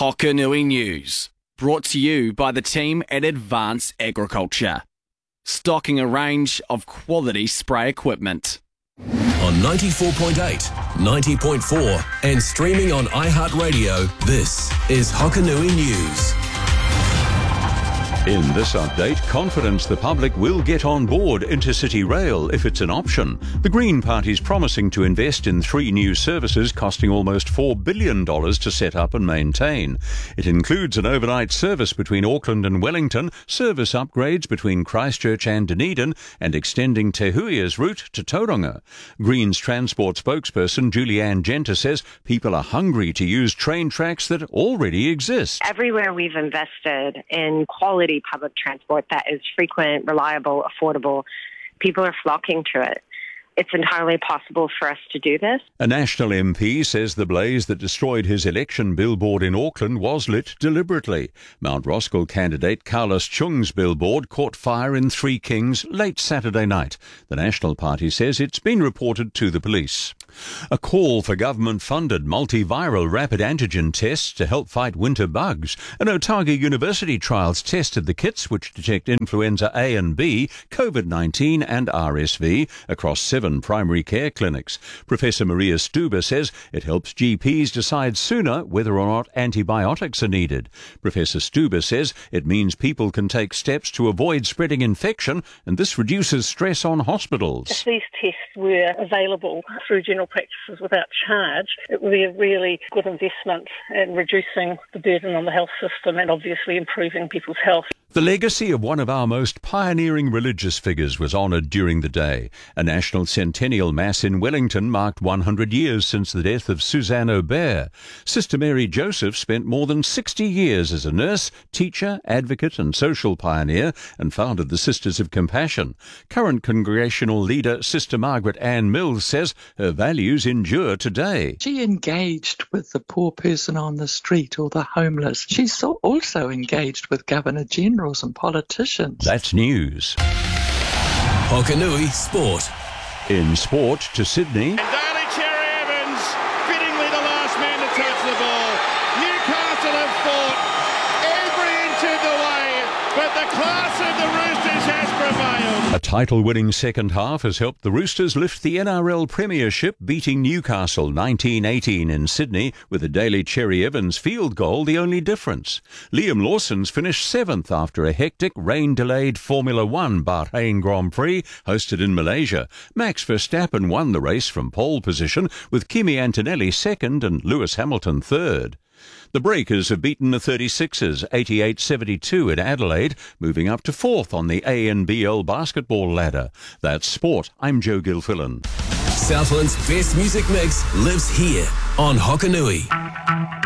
Hokanui News, brought to you by the team at Advanced Agriculture, stocking a range of quality spray equipment. On 94.8, 90.4 and streaming on iHeartRadio, this is Hokanui News. In this update, confidence the public will get on board Intercity Rail if it's an option. The Green Party's promising to invest in 3 new services costing almost $4 billion to set up and maintain. It includes an overnight service between Auckland and Wellington, service upgrades between Christchurch and Dunedin, and extending Te Huia's route to Tauranga. Green's transport spokesperson Julianne Genter says people are hungry to use train tracks that already exist. Everywhere we've invested in quality public transport that is frequent, reliable, affordable, people are flocking to it. It's entirely possible for us to do this. A National MP says the blaze that destroyed his election billboard in Auckland was lit deliberately. Mount Roskill candidate Carlos Chung's billboard caught fire in Three Kings late Saturday night. The National Party says it's been reported to the police. A call for government-funded multiviral rapid antigen tests to help fight winter bugs. An Otago University trials tested the kits which detect influenza A and B, COVID-19 and RSV across 7 primary care clinics. Professor Maria Stuber says it helps GPs decide sooner whether or not antibiotics are needed. Professor Stuber says it means people can take steps to avoid spreading infection, and this reduces stress on hospitals. If these tests were available through general practices without charge, it would be a really good investment in reducing the burden on the health system and obviously improving people's health. The legacy of one of our most pioneering religious figures was honoured during the day. A national centennial mass in Wellington marked 100 years since the death of Suzanne Aubert. Sister Mary Joseph spent more than 60 years as a nurse, teacher, advocate and social pioneer, and founded the Sisters of Compassion. Current congregational leader Sister Margaret Ann Mills says her values endure today. She engaged with the poor person on the street or the homeless. She's also engaged with Governor General and politicians. That's news. Hokanui Sport. In sport to Sydney. And Daly Cherry Evans, fittingly the last man to touch the ball. Newcastle have fought every inch of the way, but the class of the Roosters has prevailed. A title-winning second half has helped the Roosters lift the NRL Premiership, beating Newcastle 19-18 in Sydney, with a Daly Cherry Evans field goal the only difference. Liam Lawson's finished 7th after a hectic, rain-delayed Formula One Bahrain Grand Prix hosted in Malaysia. Max Verstappen won the race from pole position, with Kimi Antonelli 2nd and Lewis Hamilton 3rd. The Breakers have beaten the 36ers 88-72 in Adelaide, moving up to 4th on the ANBL basketball ladder. That's sport. I'm Joe Gilfillan. Southland's best music mix lives here on Hokanui.